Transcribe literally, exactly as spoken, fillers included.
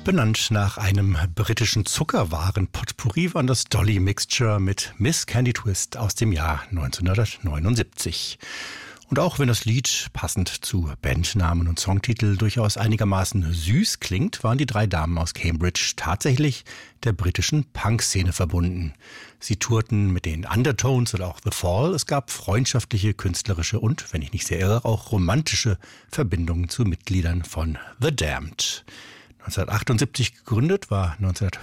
Benannt nach einem britischen Zuckerwaren-Potpourri war das Dolly Mixture mit Miss Candy Twist aus dem Jahr neunzehnhundertneunundsiebzig. Und auch wenn das Lied passend zu Bandnamen und Songtitel durchaus einigermaßen süß klingt, waren die drei Damen aus Cambridge tatsächlich der britischen Punk-Szene verbunden. Sie tourten mit den Undertones oder auch The Fall. Es gab freundschaftliche, künstlerische und, wenn ich nicht sehr irre, auch romantische Verbindungen zu Mitgliedern von The Damned. neunzehnhundertachtundsiebzig gegründet, war